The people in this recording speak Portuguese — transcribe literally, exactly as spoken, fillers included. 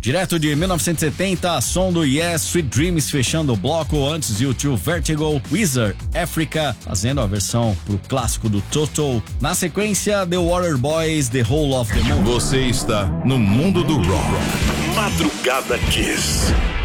Direto de mil novecentos e setenta, som do Yes, Sweet Dreams fechando o bloco, antes de U dois Vertigo, Weezer, Africa, fazendo a versão pro clássico do Toto. Na sequência, The Waterboys, The Whole of the Moon. Você está no mundo do rock. Madrugada Kiss.